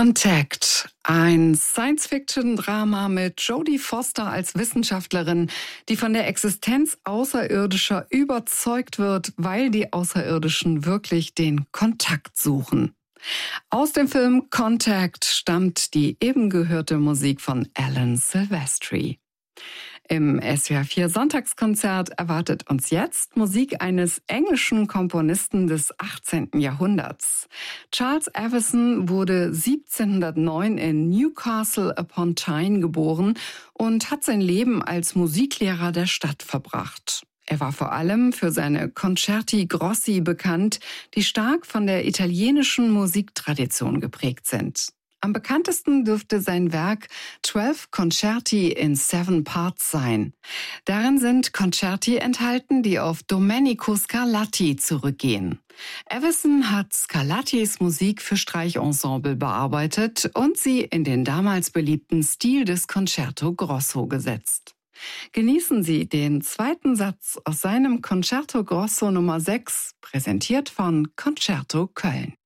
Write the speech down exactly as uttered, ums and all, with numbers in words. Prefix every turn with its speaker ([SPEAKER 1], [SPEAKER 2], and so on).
[SPEAKER 1] Contact, ein Science-Fiction-Drama mit Jodie Foster als Wissenschaftlerin, die von der Existenz Außerirdischer überzeugt wird, weil die Außerirdischen wirklich den Kontakt suchen. Aus dem Film Contact stammt die eben gehörte Musik von Alan Silvestri. Im S W R vier Sonntagskonzert erwartet uns jetzt Musik eines englischen Komponisten des achtzehnten Jahrhunderts. Charles Evison wurde siebzehnhundertneun in Newcastle upon Tyne geboren und hat sein Leben als Musiklehrer der Stadt verbracht. Er war vor allem für seine Concerti Grossi bekannt, die stark von der italienischen Musiktradition geprägt sind. Am bekanntesten dürfte sein Werk Twelve Concerti in Seven Parts sein. Darin sind Concerti enthalten, die auf Domenico Scarlatti zurückgehen. Evison hat Scarlattis Musik für Streichensemble bearbeitet und sie in den damals beliebten Stil des Concerto Grosso gesetzt. Genießen Sie den zweiten Satz aus seinem Concerto Grosso Nummer sechs, präsentiert von Concerto Köln.